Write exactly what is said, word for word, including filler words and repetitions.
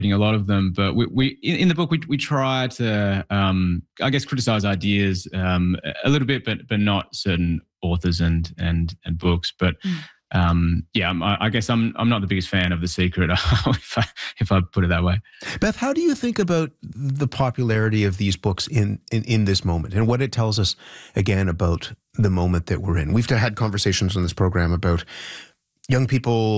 a lot of them, but we, we in, in the book we we try to um, I guess criticize ideas um, a little bit, but but not certain authors and and and books. But um, yeah, I'm, I guess I'm I'm not the biggest fan of The Secret, if I if I put it that way. Beth, how do you think about the popularity of these books in, in, in this moment and what it tells us, again, about the moment that we're in? We've had conversations on this program about young people